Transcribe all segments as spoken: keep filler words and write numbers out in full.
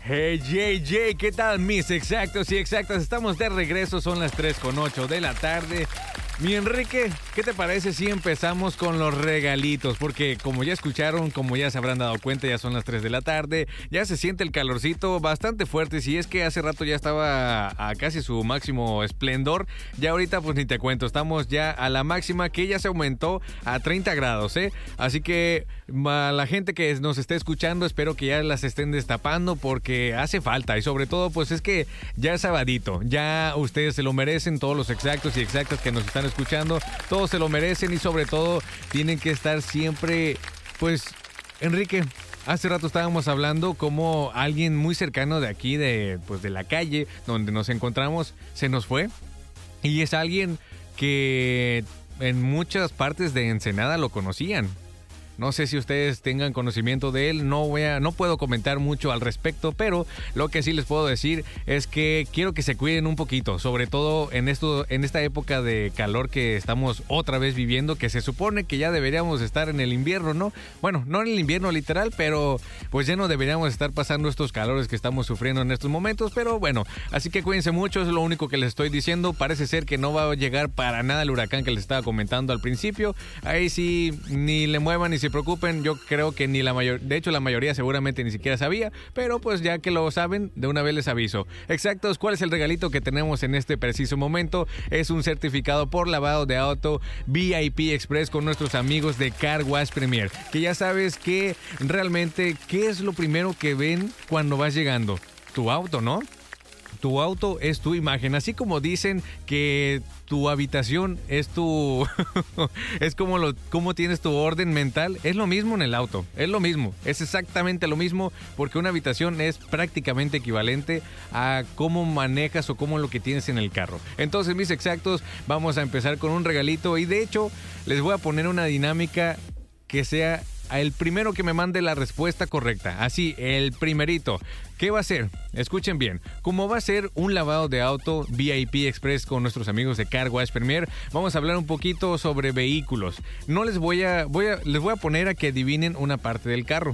Hey, J J, ¿qué tal mis exactos y exactas? Estamos de regreso, son las tres con ocho de la tarde. Mi Enrique, ¿qué te parece si empezamos con los regalitos? Porque como ya escucharon, como ya se habrán dado cuenta, ya son las tres de la tarde, ya se siente el calorcito bastante fuerte. Si es que hace rato ya estaba a casi su máximo esplendor, ya ahorita pues ni te cuento, estamos ya a la máxima que ya se aumentó a treinta grados, ¿eh? Así que a la gente que nos esté escuchando, espero que ya las estén destapando porque hace falta. Y sobre todo pues es que ya es sabadito, ya ustedes se lo merecen, todos los exactos y exactas que nos están escuchando, todos se lo merecen y sobre todo tienen que estar siempre, pues, Enrique, hace rato estábamos hablando como alguien muy cercano de aquí, de, pues, de la calle donde nos encontramos, se nos fue y es alguien que en muchas partes de Ensenada lo conocían. No sé si ustedes tengan conocimiento de él, no voy a, no puedo comentar mucho al respecto, pero lo que sí les puedo decir es que quiero que se cuiden un poquito, sobre todo en esto, en esta época de calor que estamos otra vez viviendo, que se supone que ya deberíamos estar en el invierno, ¿no? Bueno, no en el invierno literal, pero pues ya no deberíamos estar pasando estos calores que estamos sufriendo en estos momentos, pero bueno, así que cuídense mucho, es lo único que les estoy diciendo. Parece ser que no va a llegar para nada el huracán que les estaba comentando al principio, ahí sí, ni le muevan ni se preocupen, yo creo que ni la mayoría, de hecho la mayoría seguramente ni siquiera sabía, pero pues ya que lo saben, de una vez les aviso. Exactos, ¿cuál es el regalito que tenemos en este preciso momento? Es un certificado por lavado de auto V I P Express con nuestros amigos de Car Wash Premier, que ya sabes que realmente, ¿qué es lo primero que ven cuando vas llegando? Tu auto, ¿no? Tu auto es tu imagen, así como dicen que tu habitación es tu es como lo como tienes tu orden mental, es lo mismo en el auto, es lo mismo, es exactamente lo mismo, porque una habitación es prácticamente equivalente a cómo manejas o cómo lo que tienes en el carro. Entonces, mis exactos, vamos a empezar con un regalito y de hecho les voy a poner una dinámica que sea el primero que me mande la respuesta correcta. Así, el primerito. ¿Qué va a ser? Escuchen bien. Como va a ser un lavado de auto V I P Express con nuestros amigos de Car Wash Premier, vamos a hablar un poquito sobre vehículos. No les voy a, voy a, les voy a poner a que adivinen una parte del carro.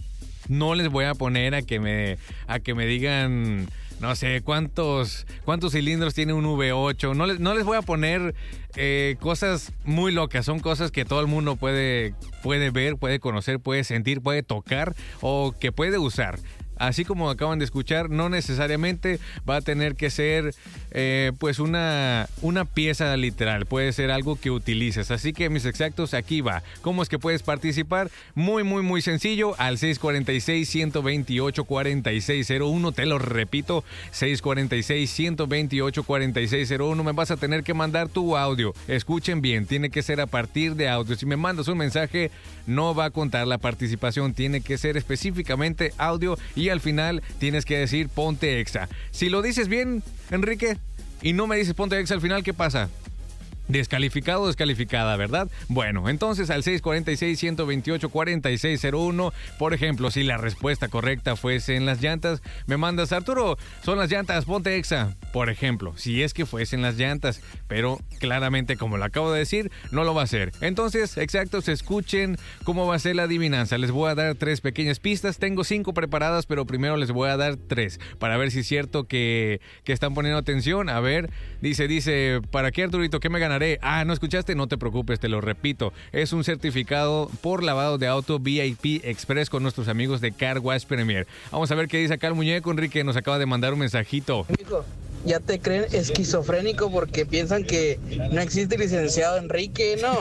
No les voy a poner a que me, a que me digan, no sé, cuántos, cuántos cilindros tiene un V ocho. No les, no les voy a poner eh, cosas muy locas. Son cosas que todo el mundo puede, puede ver, puede conocer, puede sentir, puede tocar o que puede usar. Así como acaban de escuchar, no necesariamente va a tener que ser eh, pues una, una pieza literal, puede ser algo que utilices. Así que mis exactos, aquí va. ¿Cómo es que puedes participar? Muy, muy, muy sencillo, al seis cuatro seis, uno dos ocho, cuatro seis cero uno, te lo repito, seis cuatro seis, uno dos ocho, cuatro seis cero uno, me vas a tener que mandar tu audio. Escuchen bien, tiene que ser a partir de audio. Si me mandas un mensaje, no va a contar la participación, tiene que ser específicamente audio y Y al final tienes que decir ponte exa. Si lo dices bien, Enrique, y no me dices ponte exa al final, ¿qué pasa? Descalificado o descalificada, ¿verdad? Bueno, entonces al seis cuatro seis, uno dos ocho, cuatro seis cero uno, por ejemplo, si la respuesta correcta fuese en las llantas, me mandas, Arturo, son las llantas, ponte exa. Por ejemplo, si es que fuesen las llantas, pero claramente, como lo acabo de decir, no lo va a hacer. Entonces, exactos, escuchen cómo va a ser la adivinanza. Les voy a dar tres pequeñas pistas. Tengo cinco preparadas, pero primero les voy a dar tres para ver si es cierto que, que están poniendo atención. A ver, dice, dice, ¿para qué, Arturito? ¿Qué me ganaré? Ah, ¿no escuchaste? No te preocupes, te lo repito. Es un certificado por lavado de auto V I P Express con nuestros amigos de Car Wash Premier. Vamos a ver qué dice acá el muñeco. Enrique nos acaba de mandar un mensajito. Ya te creen esquizofrénico porque piensan que no existe licenciado Enrique, ¿no?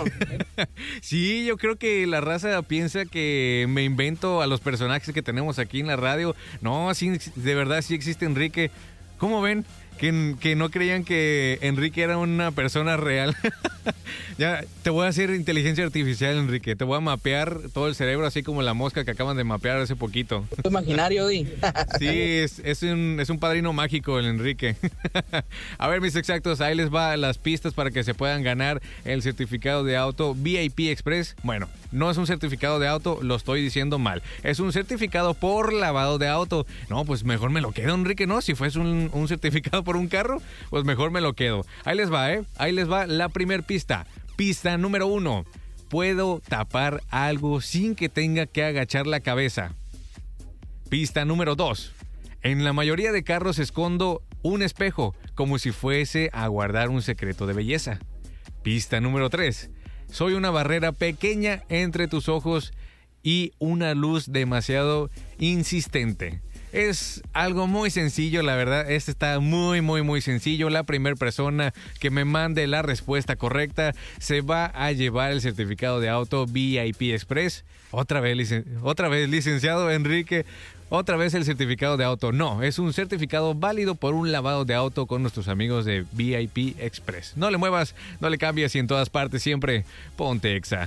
Sí, yo creo que la raza piensa que me invento a los personajes que tenemos aquí en la radio. No, sí, de verdad sí existe Enrique. ¿Cómo ven? Que, que no creían que Enrique era una persona real. Ya, te voy a hacer inteligencia artificial, Enrique. Te voy a mapear todo el cerebro, así como la mosca que acaban de mapear hace poquito. Imaginario, Di. Sí, es, es, un, es un padrino mágico el Enrique. A ver, mis exactos, ahí les va las pistas para que se puedan ganar el certificado de auto V I P Express. Bueno, no es un certificado de auto, lo estoy diciendo mal. Es un certificado por lavado de auto. No, pues mejor me lo quedo, Enrique, ¿no? Si fuese un, un certificado por un carro, pues mejor me lo quedo. Ahí les va, ¿eh? Ahí les va la primer pista. Pista número uno. Puedo tapar algo sin que tenga que agachar la cabeza. Pista número dos. En la mayoría de carros escondo un espejo, como si fuese a guardar un secreto de belleza. Pista número tres. Soy una barrera pequeña entre tus ojos y una luz demasiado insistente. Es algo muy sencillo, la verdad. Este está muy, muy, muy sencillo. La primera persona que me mande la respuesta correcta se va a llevar el certificado de auto V I P Express. Otra vez, licen- otra vez, licenciado Enrique. Otra vez el certificado de auto. No, es un certificado válido por un lavado de auto con nuestros amigos de V I P Express. No le muevas, no le cambies y en todas partes siempre ponte Exa.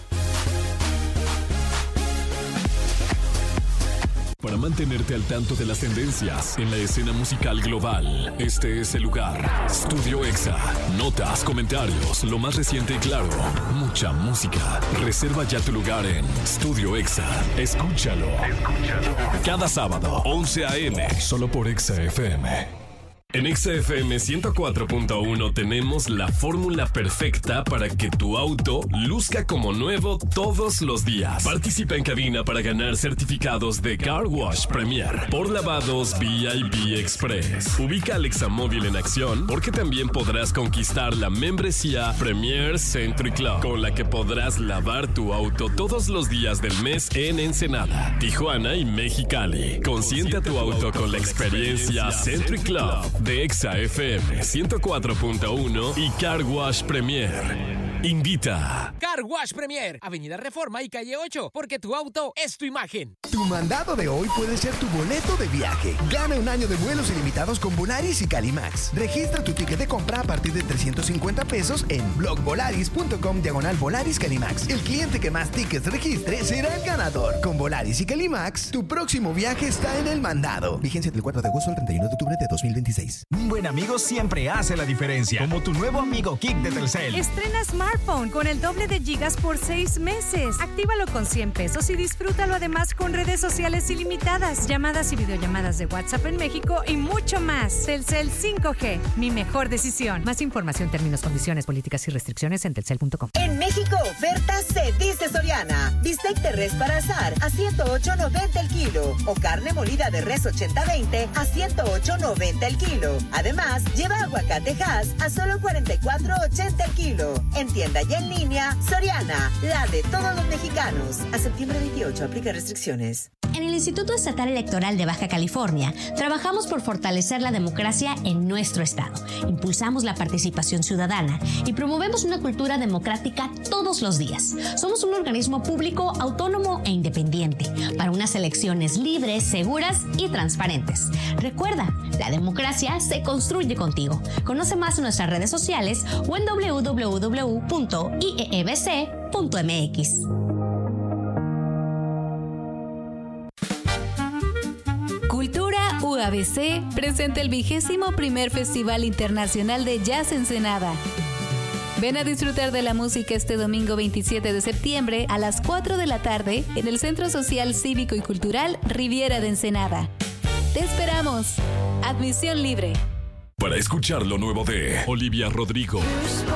Para mantenerte al tanto de las tendencias en la escena musical global, este es el lugar. Estudio Exa. Notas, comentarios, lo más reciente y claro. Mucha música. Reserva ya tu lugar en Estudio Exa. Escúchalo. Escúchalo. Cada sábado, once a.m. Solo por Exa F M. En Exa F M ciento cuatro punto uno tenemos la fórmula perfecta para que tu auto luzca como nuevo todos los días. Participa en cabina para ganar certificados de Car Wash Premier por lavados V I P Express. Ubica al Examóvil en acción porque también podrás conquistar la membresía Premier Century Club, con la que podrás lavar tu auto todos los días del mes en Ensenada, Tijuana y Mexicali. Consiente a tu auto con la experiencia Century Club de Exa F M ciento cuatro punto uno y Car Wash Premier. Invita. Car Wash Premier, Avenida Reforma y Calle ocho, porque tu auto es tu imagen. Tu mandado de hoy puede ser tu boleto de viaje. Gana un año de vuelos ilimitados con Volaris y Calimax. Registra tu ticket de compra a partir de trescientos cincuenta pesos en blogvolaris.com diagonal Volaris Calimax. El cliente que más tickets registre será el ganador. Con Volaris y Calimax, tu próximo viaje está en el mandado. Vigencia del cuatro de agosto al treinta y uno de octubre de dos mil veintiséis. Un buen amigo siempre hace la diferencia. Como tu nuevo amigo Kik de Telcel. Estrena smartphone con el doble de gigas por seis meses. Actívalo con cien pesos y disfrútalo además con redes sociales ilimitadas, llamadas y videollamadas de WhatsApp en México y mucho más. Telcel cinco G, mi mejor decisión. Más información, términos, condiciones, políticas y restricciones en telcel punto com. En México, ofertas se dice Soriana. Bistec de res para asar a ciento ocho noventa el kilo. O carne molida de res ochenta veinte a ciento ocho noventa el kilo. Además, lleva aguacate Hass a solo cuarenta y cuatro ochenta el kilo. En tienda y en línea, Soriana, la de todos los mexicanos. A septiembre veintiocho, aplica restricciones. En el Instituto Estatal Electoral de Baja California, trabajamos por fortalecer la democracia en nuestro estado. Impulsamos la participación ciudadana y promovemos una cultura democrática todos los días. Somos un organismo público, autónomo e independiente para unas elecciones libres, seguras y transparentes. Recuerda, la democracia se construye contigo. Conoce más en nuestras redes sociales o en doble u doble u doble u punto i e e b c punto m x. Cultura U A B C presenta el vigésimo primer Festival Internacional de Jazz Ensenada. Ven a disfrutar de la música este domingo veintisiete de septiembre a las cuatro de la tarde en el Centro Social Cívico y Cultural Riviera de Ensenada. ¡Te esperamos! Admisión libre. Para escuchar lo nuevo de Olivia Rodrigo,